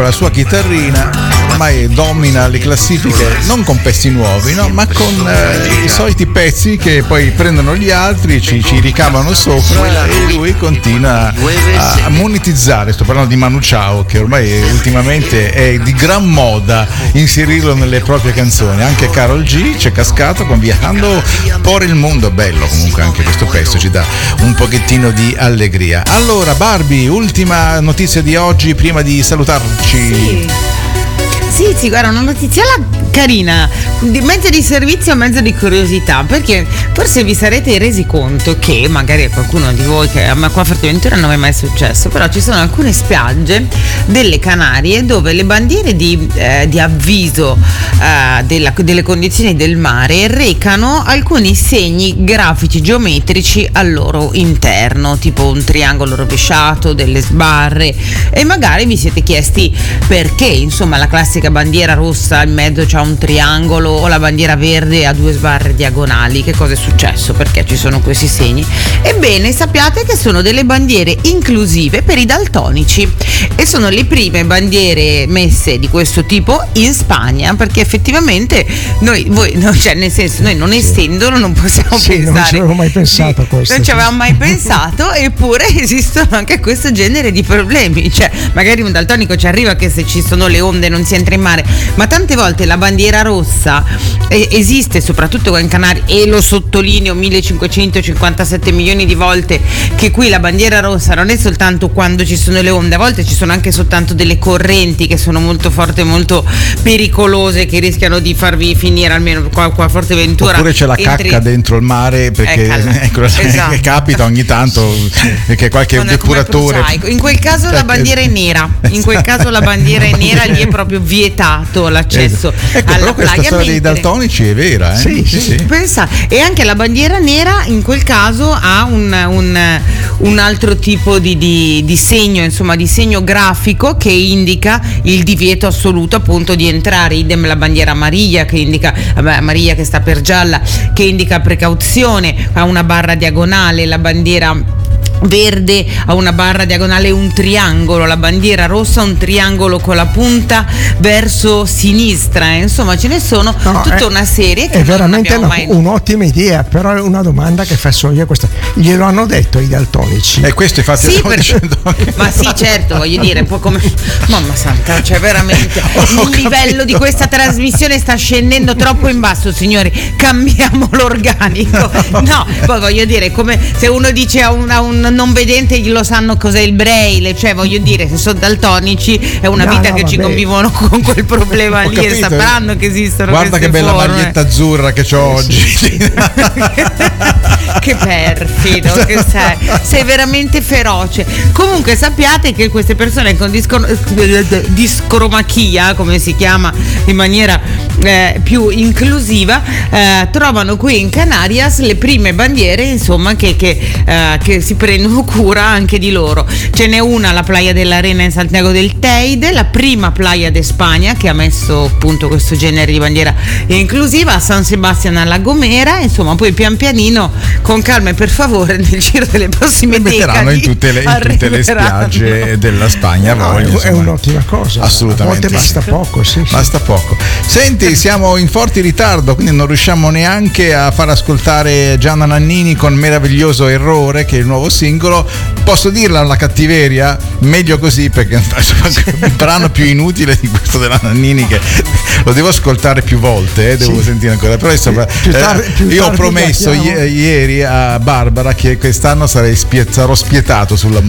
con la sua chitarrina ormai domina le classifiche, non con pezzi nuovi, no? Ma con i soliti pezzi che poi prendono gli altri, ci ricavano sopra e lui continua a monetizzare. Sto parlando di Manu Chao, che ormai ultimamente è di gran moda inserirlo nelle proprie canzoni. Anche Karol G c'è cascato con Viajando por il Mondo. Bello comunque anche questo pezzo, ci dà un pochettino di allegria. Allora Barbie, ultima notizia di oggi prima di salutarci. Sì, guarda, una notizia carina, mezzo di servizio, mezzo di curiosità, perché forse vi sarete resi conto che magari a qualcuno di voi, che a me qua a Forteventura non è mai successo, però ci sono alcune spiagge delle Canarie dove le bandiere di avviso delle condizioni del mare recano alcuni segni grafici geometrici al loro interno, tipo un triangolo rovesciato, delle sbarre, e magari vi siete chiesti perché, insomma, la classica bandiera rossa in mezzo c'ha un triangolo, o la bandiera verde ha due sbarre diagonali. Che cosa è successo? Perché ci sono questi segni? Ebbene, sappiate che sono delle bandiere inclusive per i daltonici, e sono le prime bandiere messe di questo tipo in Spagna, perché effettivamente noi non essendolo non possiamo pensare. Non ci avevo mai pensato a questo. Non ci avevamo mai pensato, eppure esistono anche questo genere di problemi. Cioè, magari un daltonico ci arriva che se ci sono le onde non si entra in mare, ma tante volte la bandiera rossa esiste soprattutto qua in Canarie, e lo sottolineo 1557 milioni di volte, che qui la bandiera rossa non è soltanto quando ci sono le onde, a volte ci sono anche soltanto delle correnti che sono molto forti, molto pericolose, che rischiano di farvi finire, almeno qua a Forteventura. Oppure c'è la cacca dentro il mare, perché esatto. capita ogni tanto che qualche depuratore. In quel caso la bandiera è nera, in quel caso la bandiera è nera, lì è proprio vietato l'accesso alla però questa playa, storia dei daltonici è vera, Sì. Pensa, e anche la bandiera nera in quel caso ha un altro tipo di segno, insomma, di segno grafico che indica il divieto assoluto appunto di entrare. Idem la bandiera amariglia, che indica amariglia, che sta per gialla, che indica precauzione, ha una barra diagonale. La bandiera verde ha una barra diagonale e un triangolo, la bandiera rossa un triangolo con la punta verso sinistra, insomma ce ne sono tutta una serie che è veramente mai... un'ottima idea, però è una domanda che faccio io, questa glielo hanno detto i daltonici? E questo infatti sì, ma sì, certo, voglio dire, un po' come mamma santa, cioè veramente il livello di questa trasmissione sta scendendo troppo in basso, signori, cambiamo l'organico. No, poi voglio dire, come se uno dice a un non vedente gli lo sanno cos'è il braille, cioè voglio dire, se sono daltonici è una vita che ci convivono con quel problema lì, e sapranno che esistono. Guarda che bella maglietta azzurra che c'ho oggi. Sì. Che perfido che sei veramente feroce. Comunque sappiate che queste persone con discromachia, come si chiama in maniera più inclusiva, trovano qui in Canarias le prime bandiere, insomma, che si prendono cura anche di loro. Ce n'è una alla Playa de la Arena in Santiago del Teide, la prima Playa de Spagna che ha messo appunto questo genere di bandiera inclusiva, a San Sebastian alla Gomera, insomma, poi pian pianino, con calma e per favore, nel giro delle prossime decadi in tutte le spiagge della Spagna. È un'ottima cosa, assolutamente. A volte basta poco, sì. Basta poco. Senti, siamo in forte ritardo, quindi non riusciamo neanche a far ascoltare Gianna Nannini con Meraviglioso Errore, che è il nuovo singolo. Posso dirla la cattiveria? Meglio così, perché è un brano più inutile di questo della Nannini, che lo devo ascoltare più volte, devo sentire ancora. Però insomma, io ho promesso ieri a Barbara che quest'anno sarò spietato sulla